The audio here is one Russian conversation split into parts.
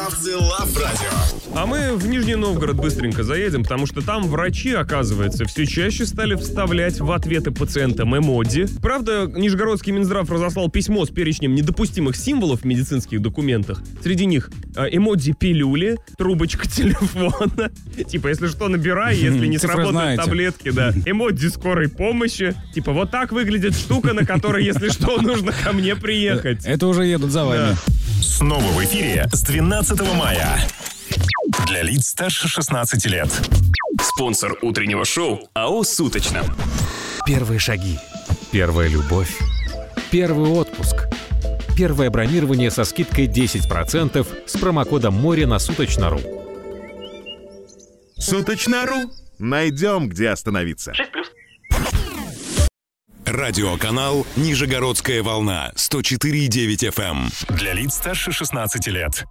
the Love Radio. А мы в Нижний Новгород быстренько заедем, потому что там врачи, оказывается, все чаще стали вставлять в ответы пациентам эмодзи. Правда, Нижегородский Минздрав разослал письмо с перечнем недопустимых символов в медицинских документах. Среди них эмодзи пилюли, трубочка телефона. Типа, если что, набирай, если не сработают таблетки, да. Эмодзи скорой помощи. Типа, вот так выглядит штука, на которой, если что, нужно ко мне приехать. Это уже едут за вами. Снова в эфире с 12 мая. Для лиц старше 16 лет. Спонсор утреннего шоу АО «Суточно». Первые шаги. Первая любовь. Первый отпуск. Первое бронирование со скидкой 10% с промокодом «Море» на Суточно.ру. Суточно.ру. Найдем, где остановиться. 6+. Радиоканал «Нижегородская волна» 104,9 FM. Для лиц старше 16 лет.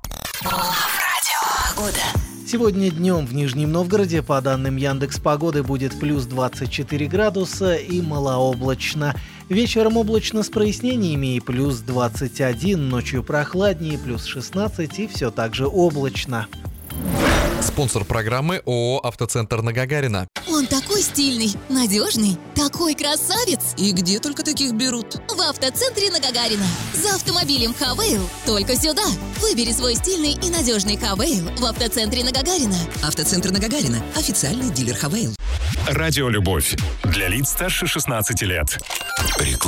Сегодня днем в Нижнем Новгороде, по данным Яндекс.Погоды, будет плюс 24 градуса и малооблачно. Вечером облачно с прояснениями и плюс 21, ночью прохладнее, плюс 16 и все так же облачно. Спонсор программы ООО «Автоцентр на Гагарина». Он такой стильный, надежный, такой красавец. И где только таких берут? В автоцентре на Гагарина. За автомобилем Хавейл только сюда. Выбери свой стильный и надежный Хавейл в автоцентре на Гагарина. Автоцентр на Гагарина. Официальный дилер Хавейл. Радиолюбовь. Для лиц старше 16 лет. Реклама.